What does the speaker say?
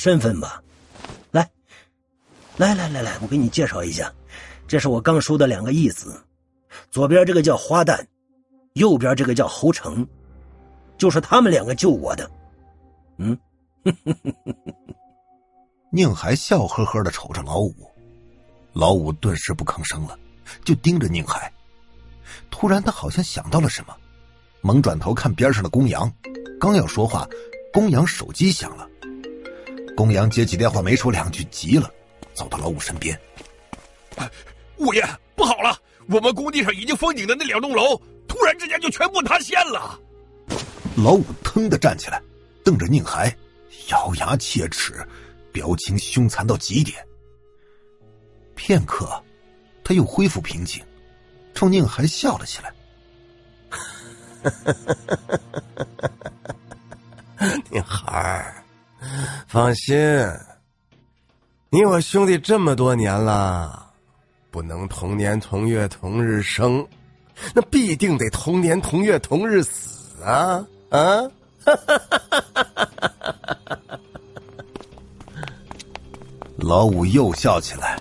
身份吧。来，我给你介绍一下，这是我刚说的2个义子，左边这个叫花旦，右边这个叫侯成，就是他们2个救我的。 宁海笑呵呵地瞅着老五，老五顿时不吭声了，就盯着宁海。突然他好像想到了什么，猛转头看边上的公羊，刚要说话，公羊手机响了。公羊接起电话没说2句，急了，走到老五身边。 五爷，不好了，我们工地上已经封顶的那2栋楼突然之间就全部塌陷了。 老五腾地站起来，瞪着宁海，咬牙切齿，表情凶残到极点。片刻他又恢复平静，冲宁海笑了起来。 宁海，放心，你我兄弟这么多年了，不能同年同月同日生，那必定得同年同月同日死啊！ 老五又笑起来，